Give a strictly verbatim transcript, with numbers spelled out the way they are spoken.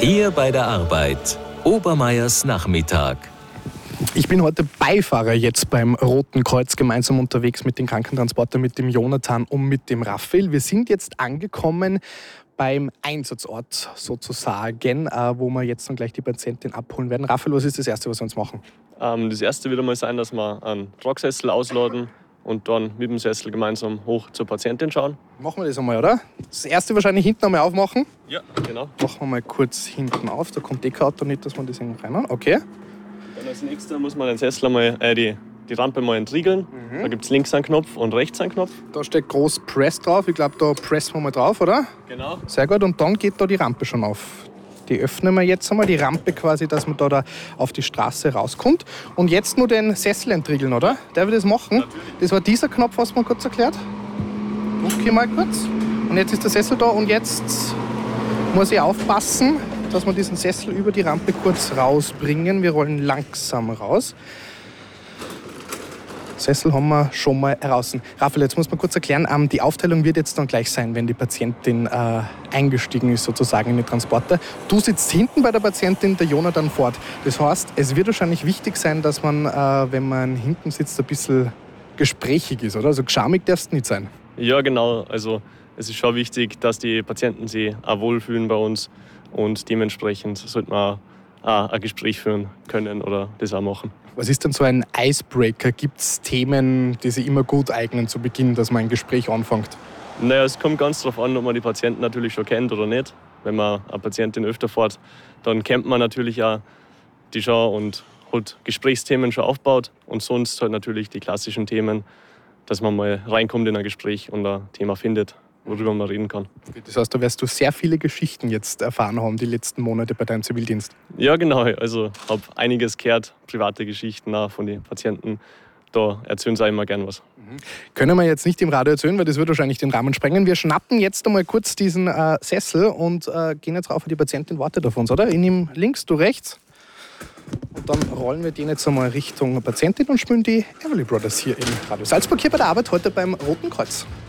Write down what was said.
Hier bei der Arbeit. Obermeiers Nachmittag. Ich bin heute Beifahrer jetzt beim Roten Kreuz gemeinsam unterwegs mit den Krankentransportern, mit dem Jonathan und mit dem Raphael. Wir sind jetzt angekommen beim Einsatzort sozusagen, wo wir jetzt dann gleich die Patientin abholen werden. Raphael, was ist das Erste, was wir uns machen? Ähm, das Erste wird einmal sein, dass wir einen Rocksessel ausladen und dann mit dem Sessel gemeinsam hoch zur Patientin schauen. Machen wir das einmal, oder? Das Erste wahrscheinlich hinten einmal aufmachen. Ja, genau. Machen wir mal kurz hinten auf, da kommt eh kein Auto nicht, dass wir das irgendwo rein. Okay. Dann als nächstes muss man den Sessel einmal, äh, die, die Rampe mal entriegeln. Mhm. Da gibt es links einen Knopf und rechts einen Knopf. Da steht groß Press drauf. Ich glaube, da pressen wir mal drauf, oder? Genau. Sehr gut. Und dann geht da die Rampe schon auf. Die öffnen wir jetzt einmal, die Rampe quasi, dass man da, da auf die Straße rauskommt. Und jetzt nur den Sessel entriegeln, oder? Der will das machen. Natürlich. Das war dieser Knopf, was man kurz erklärt. Okay, mal kurz. Und jetzt ist der Sessel da und jetzt muss ich aufpassen, dass wir diesen Sessel über die Rampe kurz rausbringen. Wir rollen langsam raus. Sessel haben wir schon mal draußen. Raphael, jetzt muss man kurz erklären, ähm, die Aufteilung wird jetzt dann gleich sein, wenn die Patientin äh, eingestiegen ist sozusagen in den Transporter. Du sitzt hinten bei der Patientin, der Jonathan fort. Das heißt, es wird wahrscheinlich wichtig sein, dass man, äh, wenn man hinten sitzt, ein bisschen gesprächig ist, oder? Also geschamig darfst du nicht sein. Ja, genau. Also es ist schon wichtig, dass die Patienten sich auch wohlfühlen bei uns und dementsprechend sollte man auch ein Gespräch führen können oder das auch machen. Was ist denn so ein Icebreaker? Gibt es Themen, die sich immer gut eignen zu Beginn, dass man ein Gespräch anfängt? Naja, es kommt ganz darauf an, ob man die Patienten natürlich schon kennt oder nicht. Wenn man eine Patientin öfter fährt, dann kennt man natürlich auch die schon und hat Gesprächsthemen schon aufgebaut. Und sonst halt natürlich die klassischen Themen, dass man mal reinkommt in ein Gespräch und ein Thema findet, worüber man reden kann. Das heißt, da wirst du sehr viele Geschichten jetzt erfahren haben, die letzten Monate bei deinem Zivildienst. Ja, genau. Also ich habe einiges gehört, private Geschichten auch von den Patienten. Da erzählen sie auch immer gern was. Mhm. Können wir jetzt nicht im Radio erzählen, weil das würde wahrscheinlich den Rahmen sprengen. Wir schnappen jetzt einmal kurz diesen äh, Sessel und äh, gehen jetzt rauf, weil die Patientin wartet auf uns, oder? Ich nehme links, du rechts. Und dann rollen wir den jetzt einmal Richtung Patientin und spielen die Everly Brothers hier in Radio Salzburg, hier bei der Arbeit, heute beim Roten Kreuz.